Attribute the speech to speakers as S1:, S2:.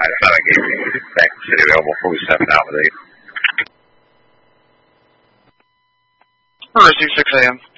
S1: I thought I gave you back to City available 47 out with 8.
S2: Receive 6 a.m.